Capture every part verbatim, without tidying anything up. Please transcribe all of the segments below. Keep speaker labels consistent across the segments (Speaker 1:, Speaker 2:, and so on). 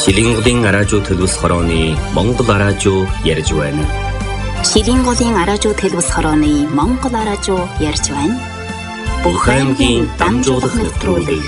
Speaker 1: Шилинголын араажуу төлөвс хорооны Монгол араажуу ярьж байна.
Speaker 2: Шилинголын араажуу төлөвс хорооны Монгол араажуу ярьж байна. Бүх аймгийн дамжуулах нэвтрүүлэг.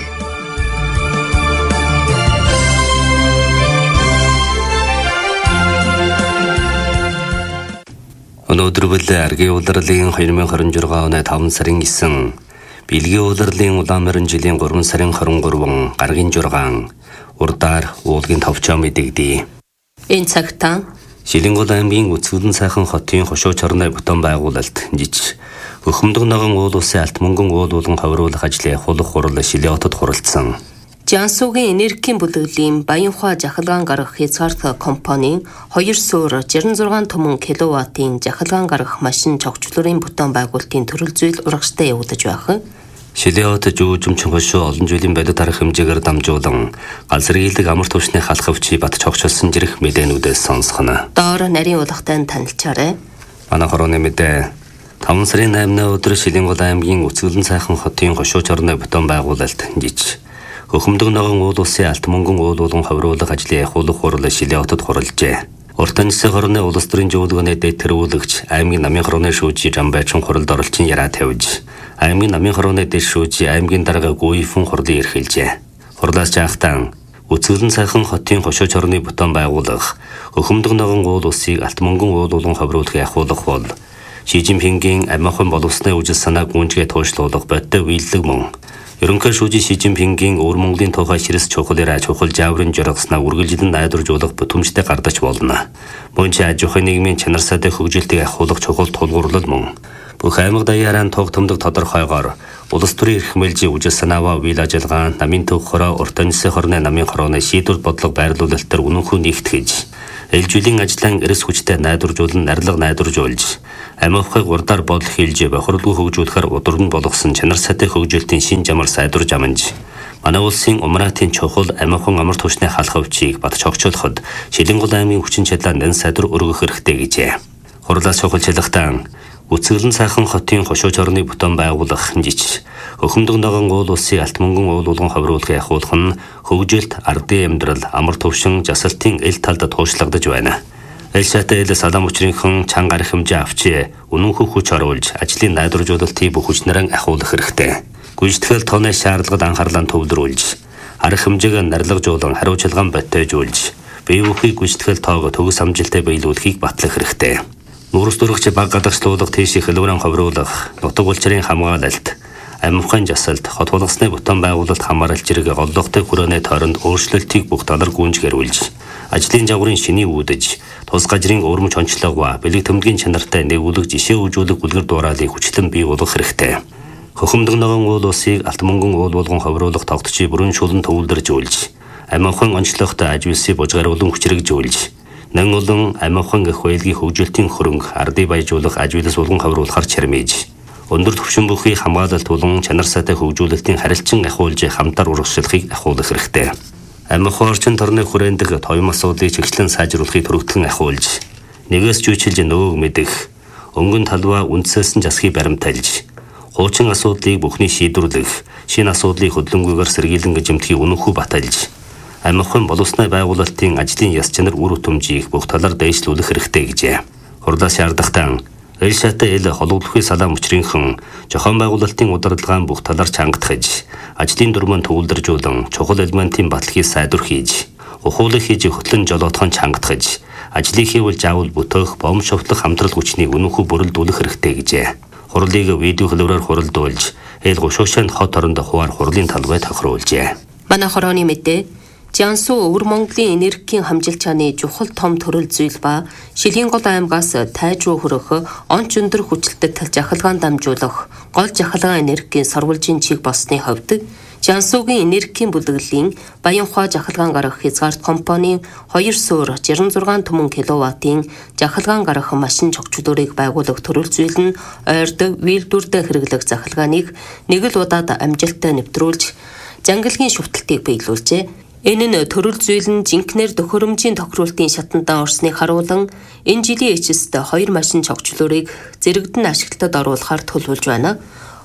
Speaker 1: Өнөөдөр бол аргийн улирлын two thousand twenty-six оны таван сарын нine, бэлгийн улирлын улаан морин жилийн three сарын twenty-three гаргийн жургаан урдаар уулгийн товчоо мэдэгдэе.
Speaker 3: Энэ цагтаа
Speaker 1: Шилингол аймгийн Үцгэлэн сайхан хотын хошуу чорны бутан байгуулалт жиж Өхөмдөг ногоон уул улсын алт мөнгөн уул уулан ховруулах ажлын хулах хурал Шилээ хотод хуралдсан.
Speaker 3: Жансуугийн энергийн бүлэглэлийн Баянхуа жахалгаан гаргах хязгаартай компанийн two суур sixty-six томон киловаттын жахалгаан гаргах машин цогцлорын бутан байгуулалтын төрөл зүйл урагштай явагдаж байх.
Speaker 1: Шилээ хотод жүүжимчин хошуу олон жилийн бодит арга хэмжээгээр дамжуулан галзаргийлдэг амар түвшний халахвчи бат цогцолсон жирэх мэдээнүүдээс сонсгоно.
Speaker 3: Доор нарийн улахтай танилцаарай.
Speaker 1: Манай хорооны мэдээ таван сарын eighth өдөр Шилингол аймгийн Үцгэлэн сайхан хотын хошуу чорны бутан байгуулалт жиж Өхөмдөг ногоон уул улсын алт мөнгөн уул уулан ховруулах ажлын хулах хурал Шилээ хотод хуралжээ. Урт Анжсын хорны улс төрийн зөвлөгөөний дэд тэргүүлэгч аймгийн намын хорооны шүүжи Жамбайчин хуралд оролцсон яраа тавьж аймгийн намын хорооны дэд шүүжи аймгийн дарга Гүйфэн хурлын эрхэлжээ. Хурлаас жаахтан Үцгэлэн сайхан хотын хошуу чорны бутан байгуулах Өхөмдөг ногоон уул улсыг алт мөнгөн уул уулан ховруулахыг ахуулах бол Ши Жинпингийн амиахан боловсны үжил санааг гүнжгээ туушлуулах бодтой үйлдэл мөн Ерөнхий шүүжи Ши Жинпингийн өвөр Монголын тухай ширэс чухалаараа чухал жаврын жургаснаа үргэлжлэн найдваржуулах бүтэмжтэй гардаж болно. Мөн ч аж ахуйн нийгмийн чанар сайтай хөгжилтийг ахиулах чухал тулгуурлал мөн. Бүх аймаг даяараа туг томдог тодорхойгоор улс төрийн эрх мэлийн үжил санааваа үйл ажиллагаа намын төв хороо Урт Анжсын хорны намын хорооны шийдвэр бодлого байрлуулалтаар үнэнхүү нэгтгэж ээлжүүлэн ажиллан эрс хүчтэй найдваржуулан нарилга найдваржуулж амиахыг урдаар бодлох хэлж бохирлгүй хөгжүүлэхээр удирдан болгосон чанар сайтай хөгжилтийн шин жамар сайдварж амж манай улсын умраатын чухал амиахан амар түвшний халахвчийг бат цогцолоход Шилингол аймгийн хүчин чадлаа нэн сайдвар өргөх хэрэгтэй гэжээ. Хурлаас чухалчлагтаа Үцгэлэн сайхан хотын хошуу чорны бутан байгуулах жиж Өхөмдөг ногоон уул улсын алт мөнгөн уул уулан ховруулахыг ахуулах нь хөгжилт, ардын амьдрал, амар түвшин, жасалтын эл талд туушлагдаж байна. Эл шатай эл салам учрынхан чанга арга хэмжээ авчи үнэнхүү хүч оруулж ажлын найдваржуулалтыг бүх хүчнэрэн ахуулах хэрэгтэй. Гүйцэтгэл тооны шаардлагад анхаарлаа төвлөрүүлж арга хэмжээг нарилгажуулан хариуцлагаан боттойжуулж бие бүхий гүйцэтгэл тоог төгс амжилттай биелүүлэхийг батлах хэрэгтэй. Нүүрс дөрөгч баг гадагшлуулах тийш хэлбэрэн ховруулах нутаг улчрын хамгаалалт амиахын жасалт хот хулгасны бутан байгуулалт хамааралч зэрэг олдогтой хүрээний тойронд өөрчлөлтийг бүх талаар гүнжгэрүүлж ажлын жаврын шиний үүдэж тус гажрын өрмөж онцлогоо бэлэг төмдгийн чанартай нэгүүлэх жишээ үзүүлэх бүлгэр дуурайлыг хүчлэн бий болгох хэрэгтэй. Өхөмдөг ногоон уул улсыг алт мөнгөн уул уулган ховруулах тогтчийг бүрэн шулан төвлөржүүлж амиахын онцлогтой ажвэлсийг бужгааруулан хүчрэгжүүлж нэн олон амиахан гэх байлгийн хөгжилтийн хөрөнгө ардыг баяжуулах ажвэлс улган ховруулахар чармиж өндөр түвшин бүхий хамгаалалт болон чанар сайтай хөгжүүлэлтийн харилцан ахиулж хамтар урагшлахыг ахиулах хэрэгтэй. Амиахан орчин торны хүрээндх тоём асуудлыг чиглэн сайжруулахыг төрөгдлөн ахиулж нэгээс чүйчилж нөгөөг мэдэх өнгөн талбай үндсээсэн засгийг баримтайлж хуучин асуудлыг бүхний шийдвэрлэх шинэ асуудлыг хөдөлгөөнгүйгээр сэргийлэн гэмтхийг үнэнхүү баталж амиахан боловсны байгуулалтын ажлын яс чанар үр өтөмжийг бүх талаар дэвшлүүлэх хэрэгтэй гэжээ. Хурлаас шаардлагатай эл шатай эл хологлохын салаам учрынхан зохион байгуулалтын удирдлагын бүх талаар чангатгаж ажлын дүрмэн төвлөржүүлэн чухал элементийн баталгыг сайдвар хийж ухуулах хийж хөтлөн жолоотхон чангатгаж ажлыг хийвэл заавал бүтөөх бом шовтлох хамтрал хүчнийг үнэнхүү бүрэлдүүлэх хэрэгтэй гэжээ. Хурлыг видео хэлбэрээр хуралдуулж эл гушуушаанд хот оронд хуваар хурлын талбай тохируулжээ.
Speaker 3: Манай хорооны мэдээ Жансуу өвөр Монголын энергийн хамжилчааны чухал том төрөл зүйл ба Шилингол аймгаас тайж руу хөрөх онц өндөр хүчилтэд жахалгаан дамжуулах гол жахалгаан энергийн сорволжийн чиг болсны хувьд Жансуугийн энергийн бүлэглэлийн Баянхуа жахалгаан гаргах хязгаарт компанийн two суур sixty-six томон киловаттын жахалгаан гаргах машин цогцлоорыг байгуулах төрөл зүйл нь ойрд вилдүрдэ хэрэглэх захалгааныг нэг л удаад амжилттай нэвтрүүлж жангалгийн шүтэлтийг биелүүлжээ. Энэ нь төрөл зүйл нь жинкнэр төхөөрөмжийн тохируултын шатандаа орсныг харуулan энэ жилийн эцэст хоёр машин цогцлоорыг зэрэгдэн ашиглалтад оруулахаар төлөвлөж байна.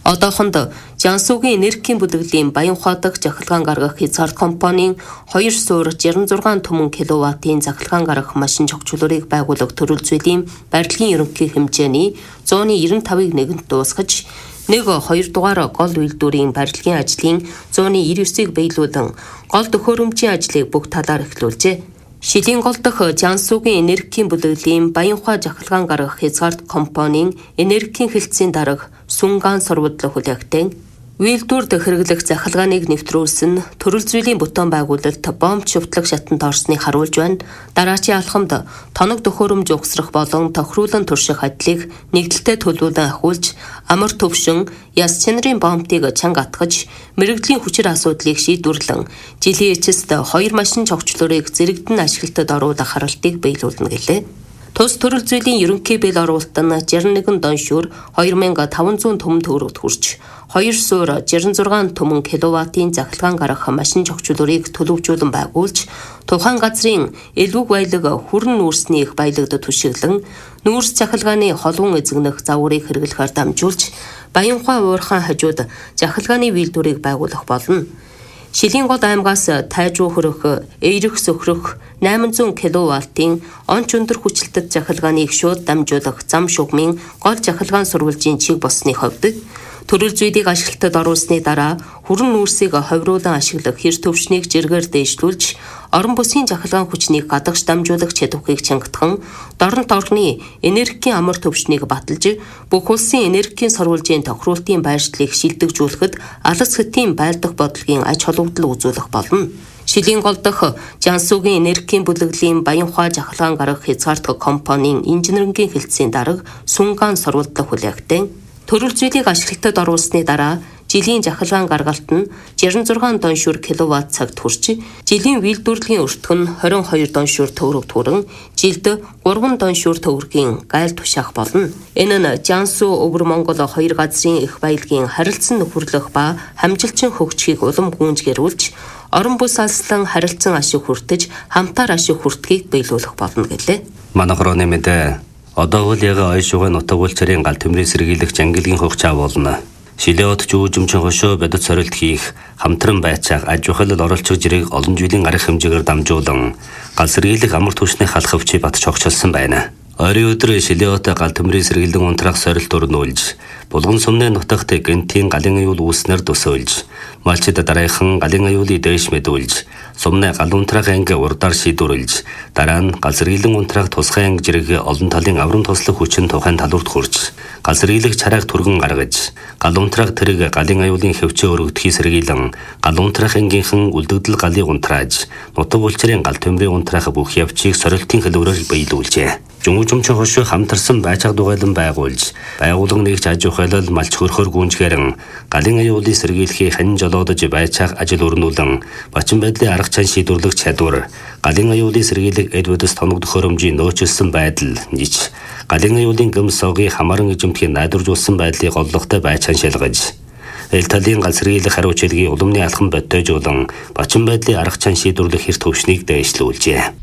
Speaker 3: Одоохонд Жансуугийн энергийн бүлэглэлийн Баянхуй дахь захилгаан гаргах хязгаарт компанийн хоёр суур жирэн зургаан түмэн киловаттын захилгаан гаргах машин чогчлуулыг байгуулах төрөл зүйлийн барилгын ерөнхий хэмжээний зууны девяносто тавыг нэгэнт дуусгаж, нэг хоёр дугаар гол үйлдвэрийн барилгын ажлын зууны девяносто девятыг биелүүлэн гол төхөөрөмжийн ажлыг бүх талаар эхлүүлжээ. Шилийн гол дахь Жансуугийн энергийн бүлэглэлийн Баянхуй захилгаан гаргах хязгаарт компанийн энергийн хэлтсийн дарга Сүнгаан сурвалдлах хүлээгтэн үйлдвэрт хэрэглэх захилгааныг нэвтрүүлсэн төрөл зүйлийн бүтээн байгуулалт бомб шүтлэг шатанд орсныг харуулж байна. Дараачийн алхамд тоног төхөөрөмж угсрах болон тохируулан турших ажлыг нэгдэлтэй төлөвлөн ахиулж, амар төвшин яс чанарын бомбтыг чанга атгаж, мэрэгжлийн хүчир асуудлыг шийдвэрлэн, жилийн эцэст хоёр машин чогчлуурыг зэрэгдэн ашиглалтад оруулах харалтыг биелүүлнэ гэлээ. Тус төрөл зүйлийн ерөнхий бэл оруулалт нь жирэн нэгэн доншуур two thousand five hundred түмэн төгрөгт хүрч, хоёр суур жирэн зургаан түмэн киловаттын захилгаан гаргах машин чогчлуурыг төлөвжүүлэн байгуулж, тухайн газрын элвэг баялаг хүрэн нүүрсний их баялагд түшиглэн, нүүрс захилгааны холгон эзэгнэх загварыг хэрэглэхээр дамжуулж, Баянхуй уурхайн хажууд захилгааны үйлдвэрийг байгуулах болно. Шилийн гол аймгаас тайжуу хөрөх, эерэх сөхрөх eight hundred киловаттын онч өндөр хүчилтэд захилгааныг шууд дамжуулах зам шугмын гол захилгаан сурвалжийн чиг болсны хувьд төрөл зүйлийг ашиглалтад оруулсны дараа хүрэн нүүрсийг ховруулан ашиглах хэр төвшнийг жиргээр дээшлүүлж, орон бүсгийн захилгаан хүчнийг гадагш дамжуулагч чадварыг чангатхан, дорнот орны энергийн амар төвшнийг баталж, бүх улсын энергийн сурвалжийн тохируултын байршлыг шилдэгжүүлэхэд алс хэтийн байлдах бодлогын аж холбогдол үзүүлэх болно. Шилийн гол дахь Жансуугийн энергийн бүлэглэлийн Баянхуй захилгаан гаргах хязгаарт компанийн инженерингийн хэлтсийн дарга Сүнгаан сурвалдлах хүлээгтэн төрөл зүйлийг ашиглалтад оруулсны дараа жилийн захилгаан гаргалт нь sixty-six доншуур киловатт цагт хүрч, жилийн үйлдвэрлэлийн өртгөх нь twenty-two доншуур төгрөг түрэн, жилд three доншуур төгрөгийн гайл тушаах болно. Энэ нь Жансуу өвөр Монгол хоёр газрын их баялагын харилцан нөхөрлөх ба хамжилчин хөгжихийг улам гүйцэтгэрүүлж, орон бүс алслан харилцан ашиг хүртэж, хамтаар ашиг хүртгийг биелүүлэх болно гэлээ.
Speaker 1: Манайхроо нэмэдэ одоо үл яга ойшуугын нутаг улчрын гал төмрийн сэргийлэх жангилгийн хугацаа болно. Шилэот жүүжимчин хошоо бодит сорилт хийх, хамтран байцаах, аж ахуйлд оролцох зэрэг олон жилийн гарах хэмжээгээр дамжуулан гал сэргийлэх амар түвшний халах өвчий бат чогчилсан байна. Ойрын өдөр Шилэот гал төмрийн сэргийлэн унтраах сорилт өрнүүлж, булган сумны нутагт гэнтийн галын аюул үүснэр төсөөлж, малчид дараахан галын аюулыг дээш мэдүүлж, сумны гал унтраах анги урдаар шийдвэрлэж, дараа нь гал сэргийлэн унтраах тусгай анги зэрэг олон талын аврам туслах хүчин тухайн талурт хурж, гал сэргийлэх чарааг түргэн гаргаж, гал унтраах тэрэг галын аюулын хөвчөө өргөдөхий сэргийлэн, гал унтраах ангийнхан үлдэгдэл галыг унтрааж, нутаг улчрын гал төмрийн унтраах бүх явцыг сорилтын хэлбэрээр биелүүлжээ. Жүүжимчин хошоо хамтарсан байцааг дугайлан байгуулж, байгуулгын нэгж аж ахуйлал малч хөрхөр гүнжгэрэн, галын аюулыг сэргийлэхийг хань жолоодож байцааг ажил өрнүүлэн, бачин байдлын арга чан шийдвэрлэх чадвар, галын аюулыг сэргийлэх эдвэдэс тоног төхөөрөмжийн нөөцлсөн байдал нэж, галын аюулын гэмс согыг хамааран эзэмтгэхийн найдваржуулсан байдлыг голлогтой байцаан шалгаж, эл талын гал сэргийлэх хариу чилгийг уламны алхам бодтойжуулан, бачин байдлын арга чан шийдвэрлэх хэр төвшнийг дээшлүүлжээ.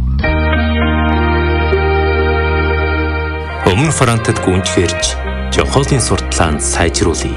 Speaker 4: Өмнө Франтад гүнжгэрж, Жохолын сурталаанд сайжруулъя.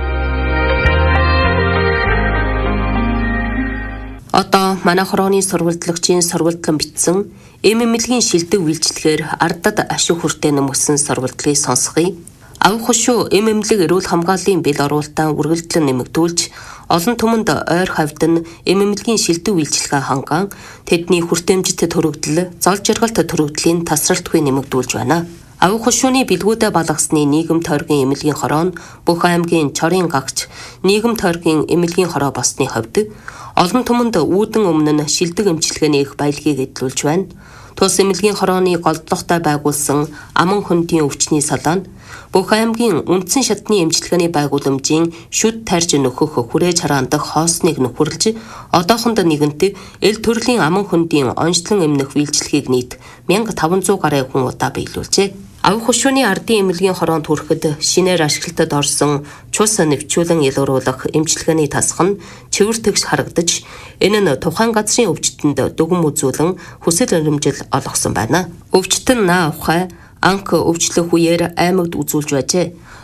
Speaker 3: Одоо манай хорооны сурвалдлагчийн сурвалдлан бичсэн эм эмнэлгийн шилдэг үйлчлэгээр ардад ашиг хүртээ нэмэгсэн сурвалдлагыг сонсгоё. Ав хошуу эм эмнэлэг эрүүл хамгааллын бэл оруулалтаа үргэлжлэн нэмэгдүүлж, олон түмэнд ойр хавьд нь эм эмнэлгийн шилдэг үйлчлэгээ хангаан, тэдний хүртээмжтэй төрөгдөл, зол жаргалт төрөгдлийн тасралтгүй нэмэгдүүлж байна. Ав хошууны бэлгүүдэд балгасны нийгэм тойргийн эмнэлгийн хороо нь бүх аймгийн чорын гагч нийгэм тойргийн эмнэлгийн хороо болсны хувьд олон түмэнд үүдэн өмнө нь шилдэг эмчилгээний их баялагийг эдлүүлж байна. Тус эмнэлгийн хорооны голдлоготой байгуулсан аман хөндийн өвчний салаан бүх аймгийн үндсэн шатны эмчилгээний байгууламжийн шүд тарж нөхөх хүрээж хараандах хоосныг нөхөрлж, одоохонд нэгэнт эл төрлийн аман хөндийн онцлон эмнэх үйлчлэгийг нийт one thousand five hundred гаруй хүн удаа биелүүлжээ. Ав хошууны ардын эмнэлгийн хороонд хүрэхэд шинээр ашиглалтад орсон цус нэвчүүлэн ялгаруулах эмчилгээний тасх нь чивэр тэгш харагдаж, энэ нь тухайн газрын өвчтөнд дүгм үзүүлэн хүсэл өрөмжил олгосон байна. Өвчтөн наа ухай анх өвчлөх үеэр аймагт үзүүлж байжээ.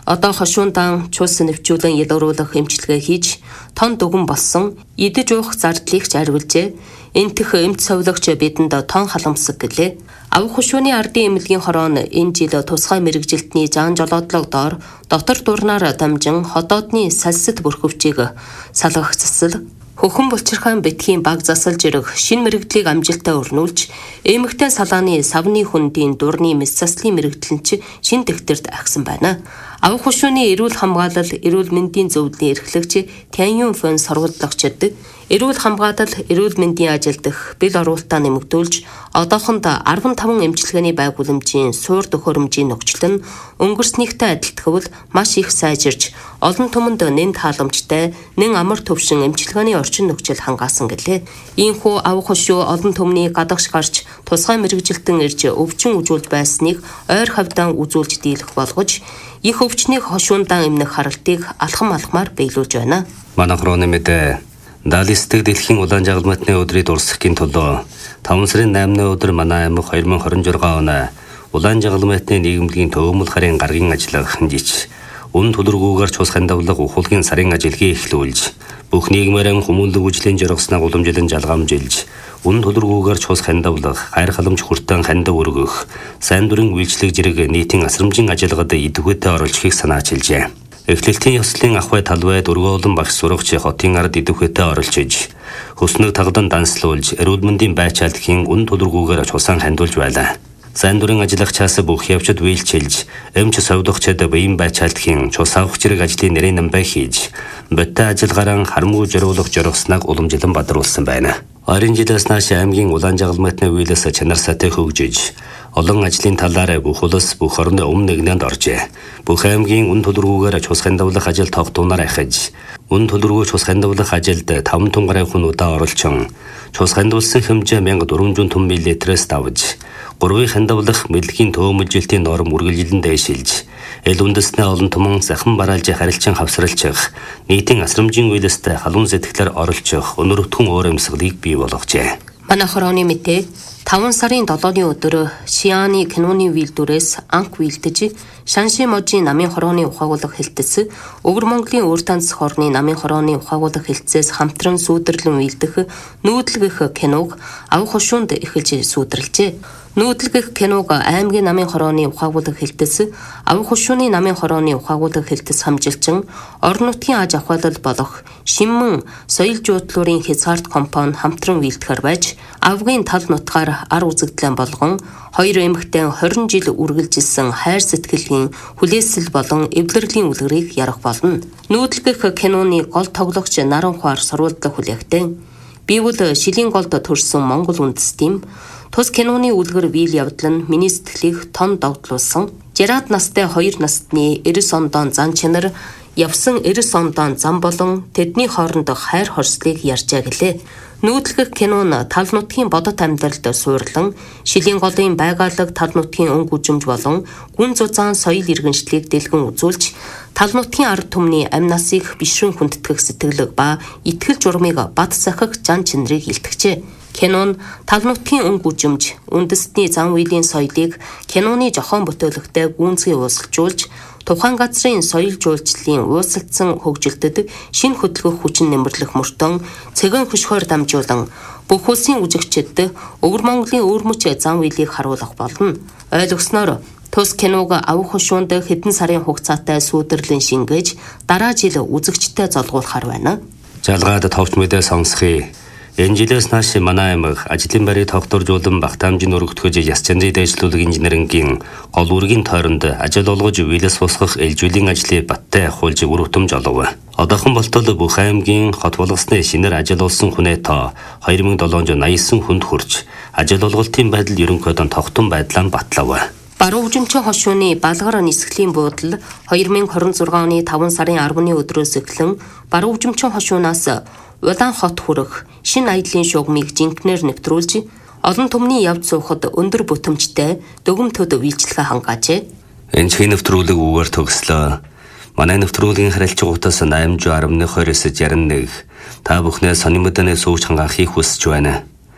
Speaker 3: Одоо хошуундан чулс нэвчүүлэн ялгаруулах эмчилгээ хийж тон дүгэн болсон идэж уух зардлыг ч арвилжээ. Энтэх эмч совлогч бидэнд тон халамсаг гэлээ. Авах хошууны ардын эмнэлгийн хороо нь энэ жил тусгай мэрэгжилтний жаан жолоодлого доор дотор дурнаар дамжин ходоодны салсад бүрхөвчийг салгах засал хөхөн булчирхайн битгийн баг засалж ирэх шин мэрэгдлийг амжилтаа өрнүүлж эмэгтэй салааны савны хүндийн дурны мэс заслын мэрэгдлэнч шин тэгтэрт агсан байна. Авах хошууны эрүүл хамгаалал, эрүүл мэндийн зөвлөлийн эрхлэгч Тяньюн Фэн сургалтлагчид эрүүл хамгаалал, эрүүл мэндийн ажилдах бэл оруулалтаа нэмэгдүүлж одоохонд арван таван эмчилгээний байгууламжийн суур төхөөрөмжийн нөхцөл нь өнгөрснийхтэй адилтгавал маш их сайжирч олон түмэнд нэн тааламжтай, нэн амар төвшин эмчилгээний орчин нөхцөл хангаасан гэлээ. Ийхүү авах хошуу олон түмний гадагш гарч тусгай мэрэгжилтэн ирж өвчин үзүүлж байсныг ойр хавьдан үзүүлж дийлэх болгож их өвчнийг хошуундан эмнэх харалтыг алхам алхмаар биелүүлж байна.
Speaker 1: Манайх руу нэмэдэ Далистэг дэлхийн улаан жагалмайтны өдрийг дурсахын тулд таван сарын наймны өдөр манай аймаг хоёр мың хорин жургаан оны улаан жагалмайтны нийгэмлэгийн төвөмөл харийн гаргийн ажиллах хэмжиж үн төлөргүүгээр цус хандавлага ухуулгын сарын ажилгийг эхлүүлж бүх нийгмээрэн хүмүүнлэг үжлийн жургаснаа уламжлан жалгамжилж үн төлөргүүгээр цус хандавлага хайр халамж хүртэн хандав өргөх сайн дурын үйлчлэг зэрэг нийтийн асрамжийн ажиллагад идэвхтэй оролцохыг санаачилжээ. Эхлэлтийн ёслолын ахуй талбайд өргөөлөн багш сурагч хотын ард идэвхтэй оролцож хөснөг тагдан данслуулж эрүүл мэндийн байцаалдхийн үн төлөргүүгээр цусан хандуулж байлаа. Сайн дурын ажиллагчаас бүх явцад үйлчилж эмч совдогчд биеийн байцаалдхийн цус авах зэрэг ажлын нэрийн намбай хийж бодтой ажиллагаан харамгүй зориулах жургаснаг уламжлан бадруулсан байна. Ойрын жилээс нааш аймгийн улаан жагалмайтны үйлээс чанар сайтай хөгжиж олон ажлын талаар бүх улс бүх орны өмнө нэгнэнд оржээ. Бүх аймгийн үн төлөргүүгээр цус хандуулах ажил тогтуунаар ахиж үн төлөргөө цус хандуулах ажилд таван тун гаруй хүн удаа оролцсон. Цус хандуулсан хэмжээ мянга дөрвөн том миллилитрээс давж гурвын хандуулах мэдлэгийн төвөмөлжилтийн норм үргэлжлэн дэвшилж эл үндэснээ олон томон захин бараалж харилцан хавсралчих нийтийн асрамжийн үйлстэй халуун сэтгэлээр оролцох өнөрөтгөн өөр амьсгалыг бий болгожээ.
Speaker 3: Манай хорооны мэдээ таван сарын долооны өдөр Шианы киноны вилдүрээс анх вилдэж Шанши можийн намын хорооны ухаагуулах хэлтс Өвөр Монголын өөр танц хорны намын хорооны ухаагуулах хэлтсээс хамтран сүйдэрлэн вилдэх нүүдлгэх киног авах хошуунд эхэлж сүйдэрлжээ. Нүүдлгэх киног аймгийн намын хорооны ухаагуулах хэлтс авах хошууны намын хорооны ухаагуулах хэлтс хамжилчин орон нутгийн аж ахуйлал болох Шинмэн соёл жуудлуурын хязгаарт компани хамтран вилдэхэр байж авгийн тал нутгаар ар үзэгдлэн болгон хоёр эмэгтэй хорин жил үргэлжилсэн хайр сэтгэлийн хүлээсэл болон эвлэрлийн үлгэрийг ярих болно. Нүүдлгэх киноны гол тоглогч Наран Хуар сурвалдлах хүлээгтэн бивэл шилийн голд төрсөн Монгол үндэстэн тус киноны үлгэр биел явдал нь миний сэтгэлийг тон догтлуулсан. Жараад настай хоёр насны эрс ондоон зан чанар явсан эрс ондоон зам болон тэдний хоорондох хайр хорслыг ярьжээ гэлээ. Нүүдлгэх кино нь тал нутгийн бодит амьдралд суурлан шилийн голын байгаалаг тал нутгийн өнгө үжимж болон гүн зузаан соёл иргэншлийг дэлгэн үзүүлж тал нутгийн ард түмний амь насыг бишрэн хүндэтгэх сэтгэлэг ба итгэл журмыг бат захих жан чанарыг илтгэжээ. Кинон тал нутгийн өнгө үжимж үндэстний зан үйлийн соёлыг киноны жохон бүтээлэгтэй гүнзгий уусалжуулж тухайн газрын соёл жуулчлалын уусалдсан хөгжилдөд шинэ хөдөлгөх хүчин нэмэрлэх мөртөн цэгэн хөшгөөр дамжуулан бүх улсын үзэгчдэд Өвөр Монголын өөрмөч зан үйлийг харуулах болно. Ойлгосноор тус киног авах хошуунд хэдэн сарын хугацаатай сүйдэрлэн шингээж дараа жил үзэгчдэд золгуулахар байна.
Speaker 1: Жалгаад товч мэдээ сонсхий. Энэ жилээс нааш манай аймаг ажлын байрыг тогтворжуулан багтаамжийн өргөтгөж яс чанарын дэвшлүүлэг инженерингийн гол үүргийн тойронд ажил олгож үйлээс босгох ээлжүүлэн ажлыг баттай ахуулж үр хөтөмж олов. Одоохон болтол бүх аймгийн хот болгосны шинээр ажил олсон хүнээ тоо хоёр мың долоон наясан хүнд хүрч ажил олголтын байдал ерөнхийдөө тогтун байдлаар батлав.
Speaker 3: Баруун хөгжимчин хошууны балгар нисгэлийн буудал хоёр мың хорин зургаан оны таван сарын арваны өдрөөс эхлэн баруун хөгжимчин хошуунаас Улаан хот хүрэх шинэ аяллаа шугамыг жинкнэр нэвтрүүлж олон түмний явц суухад өндөр бүтэмжтэй дөгөмтөд үйлчлэгээ хангаажээ.
Speaker 1: Энэ чин нэвтрүүлэг үгээр төгслөө. Манай нэвтрүүлгийн харилцагуудаас восемь арван хоёр-с шестьдесят один та бүхнээ сонин мэдэнэ сууж хангаахыг хүсэж байна.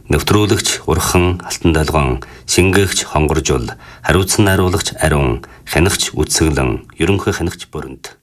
Speaker 1: Нэвтрүүлэгч Урхан Алтан Долгоон, шингээгч Хонгоржул, хариуцсан найруулагч Ариун, хянагч Үтсэглэн, ерөнхий хянагч Бүрэнт.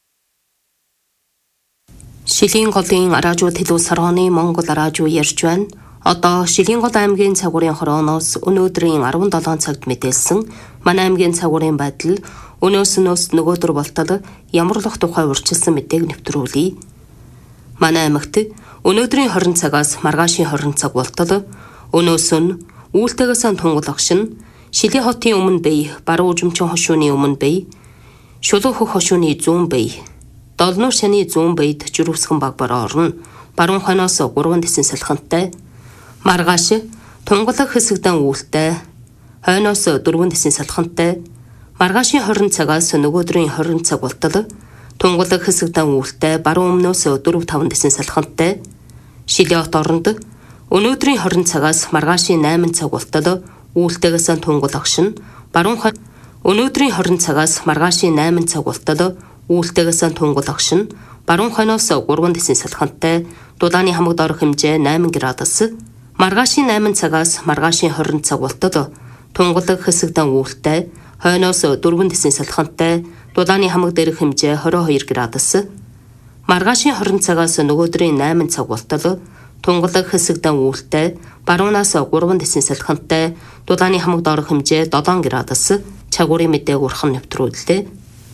Speaker 3: Шилийн голын араажуу Төлөв сарооны Монгол араажуу ярьж байна. Одоо Шилийн гол аймгийн цагуурын хорооноос өнөөдрийн арван долоон цагт мэдээлсэн манай аймгийн цагуурын байдал өнөөс нөөс нөгөөдөр болтол ямар лох тухай урьдчилсан мэдээг нэвтрүүлье. Манай аймагт өнөөдрийн хорин цагаас маргаашийн хорин цаг болтол өнөөс нь үүлтэйгээс тунгал агшин Шилийн хотын өмнө бай, баруун үжимчин хошууны өмнө бай, шулуун хөх хошууны зүүн бай, долнуур шаны зүүн байд жирүүсгэн баг бараа орно. Баруун хойноос гурван дэсэн салхинтай. Маргааш тунгалаг хэсэгдэн үүлтэй, хойноос дөрвөн дэсэн салхинтай. Маргаашийн хорин цагаас нөгөөдрийн хорин цаг болтол тунгалаг хэсэгдэн үүлтэй, баруун өмнөөс дөрв таван дэсэн салхинтай. Шилийн хот оронд өнөөдрийн хорин цагаас маргаашийн найман цаг болтол үүлтэйгээс тунгал агшин, баруун хойно өнөөдрийн хорин цагаас маргаашийн найман цаг болтол үүлтэйгээс тунгал агшин, баруун хойноос гурван дэсэн салхинтай, дулааны хамаг дор хэмжээ найман градус. Маргаашийн найман цагаас маргаашийн хорин цаг болтол тунгалаг хэсэгдэн үүлтэй, хойноос дөрвөн дэсэн салхинтай, дулааны хамаг дээрх хэмжээ двадцать two градус. Маргаашийн хорин цагаас нөгөөдрийн найман цаг болтол тунгалаг хэсэгдэн үүлтэй, баруунаас гурван дэсэн салхинтай, дулааны хамаг дорх хэмжээ seven градус. Цагуурын мэдээг урхан нэвтрүүллээ.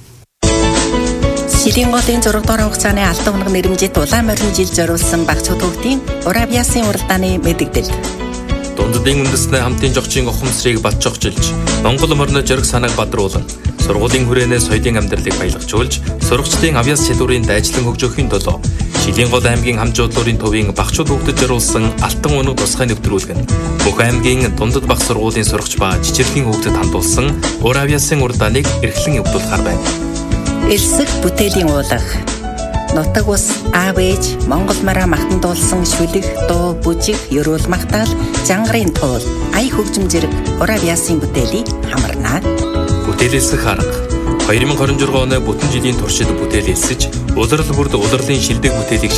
Speaker 5: Шилийн голын зураг дор хугацааны алтан хоног нэрмжит улаан морин жил зориулсан багц хөтөлбөрийн Уравьяасын уралдааны мэдэгдэл.
Speaker 4: Дунддын үндэснээ хамтын жогчийн ухамсарыг батжогжилж, Монгол морины жирэг санааг бадруулан, сургуулийн хүрээнээс соёлын амьдралыг баялагжуулж, сурагчдын авьяас чадварыг дайжлан хөгжөөхийн төлөө Шилийн гол аймгийн хамжуудлын төвийн багцууд хөгдөж зориулсан алтан хоног тусгай нэвтрүүлэг нь бүх аймгийн дундад баг сургуулийн сурагч ба жижигхэн хүүхдэд хандуулсан Уравьяасын уралдааныг эрхлэн явуулахаар байна.
Speaker 5: Элсэг бүтээлийн уулах. Нутаг ус аав ээж Монгол мараа махтандуулсан шүлэг, дуу, бүжиг, ёроол магтаал, жангарын туул, ая хөгжим зэрэг Уравьяасын бүтээлийг хамарнаа.
Speaker 4: Бүтээлэлсэх арга. twenty twenty-six оны бүтэн жилийн туршид бүтээлэлсэж, улирал бүрд улирлын шилдэг бүтээлийг